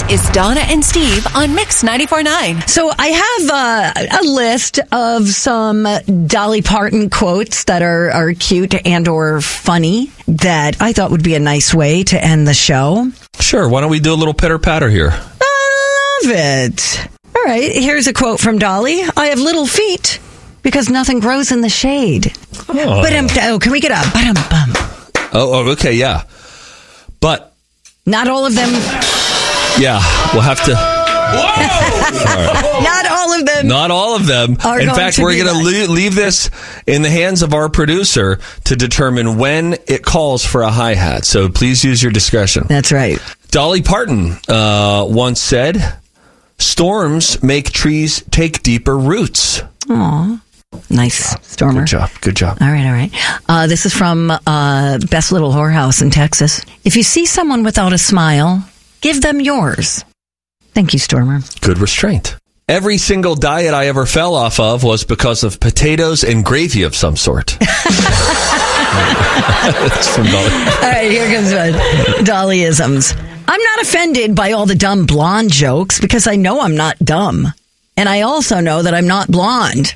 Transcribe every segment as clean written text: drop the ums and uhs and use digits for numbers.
is Donna and Steve on Mix 94.9. So I have a list of some Dolly Parton quotes that are cute and or funny that I thought would be a nice way to end the show. Sure. Why don't we do a little pitter-patter here? I love it. All right. Here's a quote from Dolly. I have little feet because nothing grows in the shade. Oh, can we get a ba-dum-bum? Oh, okay, yeah. But not all of them. Yeah, we'll have to. Whoa! Not all of them. Not all of them. In fact, we're going to leave this in the hands of our producer to determine when it calls for a hi-hat. So please use your discretion. That's right. Dolly Parton once said, "Storms make trees take deeper roots." Aw. Nice, Stormer. Good job. All right. This is from Best Little Whorehouse in Texas. If you see someone without a smile, give them yours. Thank you, Stormer. Good restraint. Every single diet I ever fell off of was because of potatoes and gravy of some sort. That's from Dolly. All right, here comes one. Dollyisms. I'm not offended by all the dumb blonde jokes because I know I'm not dumb. And I also know that I'm not blonde.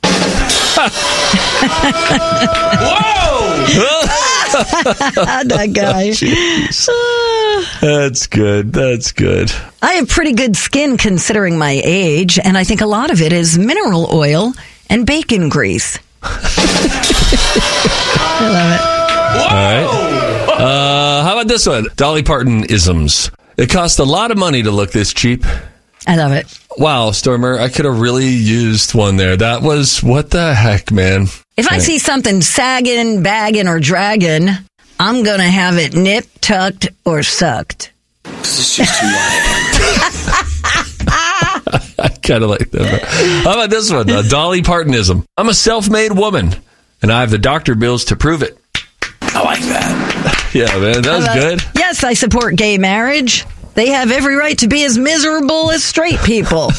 Whoa! That guy. That's good. I have pretty good skin considering my age, and I think a lot of it is mineral oil and bacon grease. I love it. All right. How about this one? Dolly Parton isms. It cost a lot of money to look this cheap. I love it. Wow, Stormer, I could have really used one there. That was, what the heck, man? If I see something sagging, bagging, or dragging, I'm going to have it nipped, tucked, or sucked. This is just too loud. I kind of like that. How about this one? Dolly Partonism. I'm a self-made woman, and I have the doctor bills to prove it. I like that. Yeah, man, that was good. Yes, I support gay marriage. They have every right to be as miserable as straight people.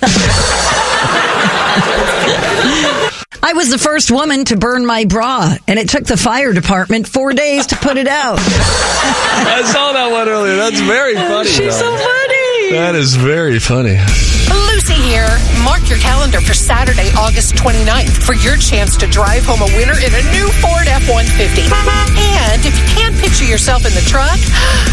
I was the first woman to burn my bra, and it took the fire department 4 days to put it out. I saw that one earlier. That's very funny. She's so funny. That is very funny. Lucy here. Mark your calendar for Saturday, August 29th for your chance to drive home a winner in a new Ford F-150. And if you can't picture yourself in the truck,